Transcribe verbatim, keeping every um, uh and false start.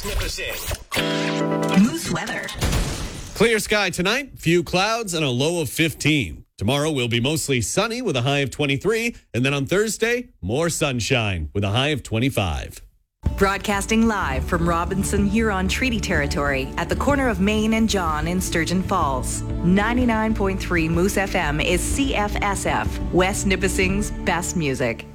Moose weather. Clear sky tonight, few clouds, and a low of fifteen. Tomorrow will be mostly sunny with a high of twenty-three. And then on Thursday, more sunshine with a high of twenty-five. Broadcasting live from Robinson Huron Treaty Territory at the corner of Main and John in Sturgeon Falls. ninety-nine point three Moose F M is C F S F, West Nipissing's best music.